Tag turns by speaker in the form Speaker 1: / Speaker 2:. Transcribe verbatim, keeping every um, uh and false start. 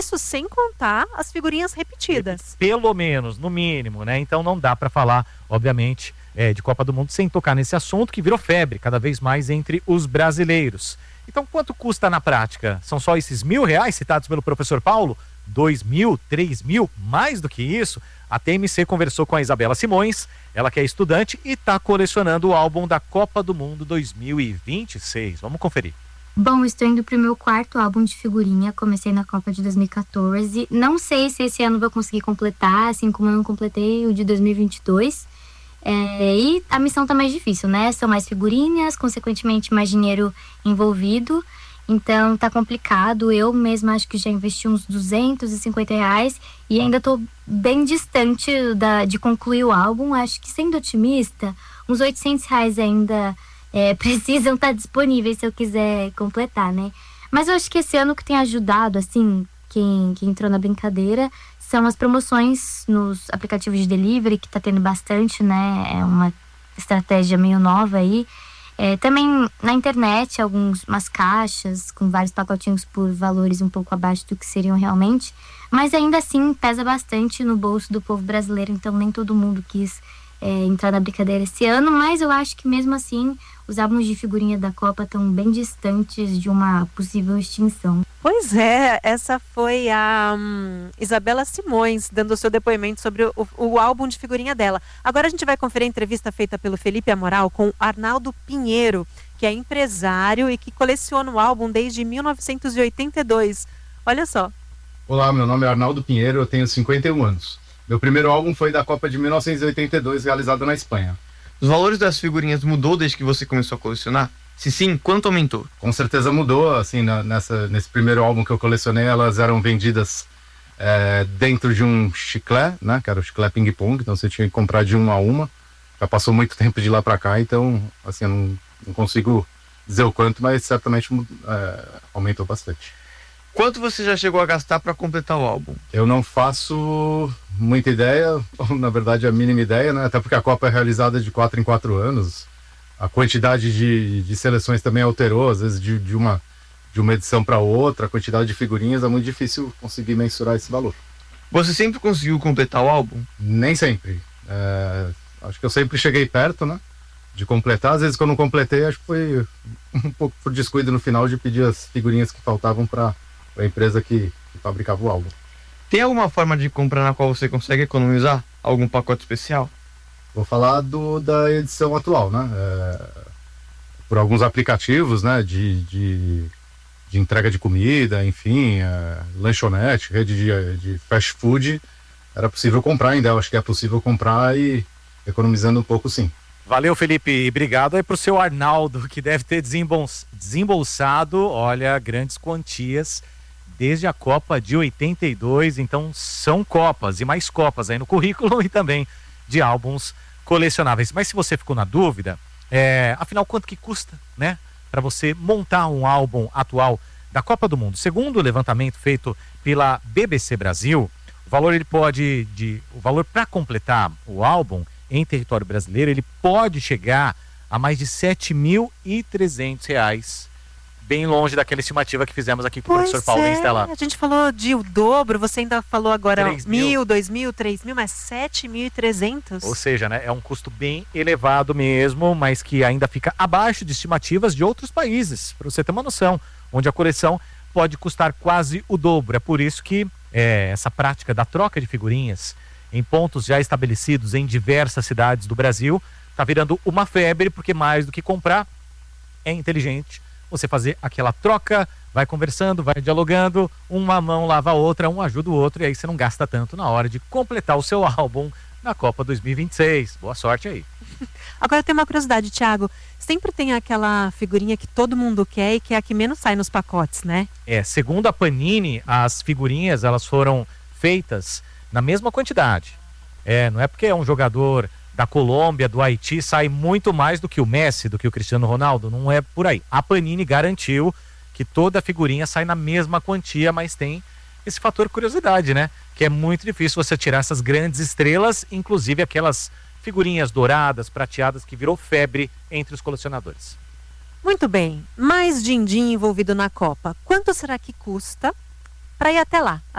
Speaker 1: Isso sem contar as figurinhas repetidas.
Speaker 2: Pelo menos, no mínimo, né? Então não dá para falar, obviamente, é, de Copa do Mundo sem tocar nesse assunto que virou febre cada vez mais entre os brasileiros. Então quanto custa na prática? São só esses mil reais citados pelo professor Paulo? Dois mil, três mil, mais do que isso? A T M C conversou com a Isabela Simões, ela que é estudante e está colecionando o álbum da Copa do Mundo dois mil e vinte e seis. Vamos conferir.
Speaker 3: Bom, estou indo pro meu quarto álbum de figurinha, comecei na Copa de dois mil e quatorze. Não sei se esse ano vou conseguir completar, assim como eu não completei o de dois mil e vinte e dois. É, e a missão tá mais difícil, né? São mais figurinhas, consequentemente mais dinheiro envolvido. Então tá complicado. Eu mesma acho que já investi uns duzentos e cinquenta reais e ainda tô bem distante da, de concluir o álbum. Acho que, sendo otimista, uns oitocentos reais ainda é, precisam estar disponíveis se eu quiser completar, né? Mas eu acho que esse ano que tem ajudado, assim, quem, quem entrou na brincadeira, são as promoções nos aplicativos de delivery, que tá tendo bastante, né? É uma estratégia meio nova aí. É, também na internet, algumas caixas com vários pacotinhos por valores um pouco abaixo do que seriam realmente. Mas ainda assim pesa bastante no bolso do povo brasileiro, então nem todo mundo quis é, entrar na brincadeira esse ano. Mas eu acho que mesmo assim os álbuns de figurinha da Copa estão bem distantes de uma possível extinção.
Speaker 1: Pois é, essa foi a hum, Isabela Simões dando o seu depoimento sobre o, o álbum de figurinha dela. Agora a gente vai conferir a entrevista feita pelo Felipe Amoral com Arnaldo Pinheiro, que é empresário e que coleciona o álbum desde mil novecentos e oitenta e dois. Olha só.
Speaker 4: Olá, meu nome é Arnaldo Pinheiro, eu tenho cinquenta e um anos. Meu primeiro álbum foi da Copa de mil novecentos e oitenta e dois, realizado na Espanha.
Speaker 5: Os valores das figurinhas mudou desde que você começou a colecionar? Se sim, quanto aumentou?
Speaker 4: Com certeza mudou, assim, na, nessa, nesse primeiro álbum que eu colecionei, elas eram vendidas é, dentro de um chiclete, né, que era o chiclete ping-pong, então você tinha que comprar de uma a uma. Já passou muito tempo de lá pra cá, então, assim, eu não, não consigo dizer o quanto, mas certamente é, aumentou bastante.
Speaker 5: Quanto você já chegou a gastar para completar o álbum?
Speaker 4: Eu não faço muita ideia, ou na verdade a mínima ideia, né? Até porque a Copa é realizada de quatro em quatro anos. A quantidade de, de seleções também alterou, às vezes de, de, uma, de uma edição para outra, a quantidade de figurinhas é muito difícil conseguir mensurar esse valor.
Speaker 5: Você sempre conseguiu completar o álbum?
Speaker 4: Nem sempre. É, acho que eu sempre cheguei perto, né? De completar. Às vezes quando eu não completei, acho que foi um pouco por descuido no final de pedir as figurinhas que faltavam para a empresa que, que fabricava o álbum.
Speaker 5: Tem alguma forma de comprar na qual você consegue economizar? Algum pacote especial?
Speaker 4: Vou falar do, da edição atual, né? É, por alguns aplicativos, né? De, de, de entrega de comida, enfim, é, lanchonete, rede de, de fast food, era possível comprar ainda. Eu acho que é possível comprar e economizando um pouco, sim.
Speaker 2: Valeu, Felipe. Obrigado aí pro seu Arnaldo, que deve ter desembols... desembolsado, olha, grandes quantias desde a Copa de oitenta e dois. Então são Copas e mais Copas aí no currículo e também de álbuns colecionáveis. Mas se você ficou na dúvida, é, afinal, quanto que custa, né, para você montar um álbum atual da Copa do Mundo? Segundo o levantamento feito pela B B C Brasil, o valor ele pode de o valor para completar o álbum em território brasileiro, ele pode chegar a mais de sete mil e trezentos reais. Bem longe daquela estimativa que fizemos aqui com o professor Paulo
Speaker 1: é,
Speaker 2: Stella.
Speaker 1: A gente falou de o dobro, você ainda falou agora
Speaker 2: três mil,
Speaker 1: mil, dois mil, três mil, mas sete mil e trezentos.
Speaker 2: Ou seja, né, é um custo bem elevado mesmo, mas que ainda fica abaixo de estimativas de outros países, para você ter uma noção, onde a coleção pode custar quase o dobro. É por isso que é, essa prática da troca de figurinhas em pontos já estabelecidos em diversas cidades do Brasil está virando uma febre, porque mais do que comprar, é inteligente você fazer aquela troca, vai conversando, vai dialogando, uma mão lava a outra, um ajuda o outro, e aí você não gasta tanto na hora de completar o seu álbum na Copa dois mil e vinte e seis. Boa sorte aí.
Speaker 1: Agora tem uma curiosidade, Thiago, sempre tem aquela figurinha que todo mundo quer e que é a que menos sai nos pacotes, né?
Speaker 2: É, segundo a Panini, as figurinhas, elas foram feitas na mesma quantidade. É, não é porque é um jogador da Colômbia, do Haiti, sai muito mais do que o Messi, do que o Cristiano Ronaldo, não é por aí. A Panini garantiu que toda a figurinha sai na mesma quantia, mas tem esse fator curiosidade, né? Que é muito difícil você tirar essas grandes estrelas, inclusive aquelas figurinhas douradas, prateadas, que virou febre entre os colecionadores.
Speaker 1: Muito bem, mais din-din envolvido na Copa. Quanto será que custa para ir até lá.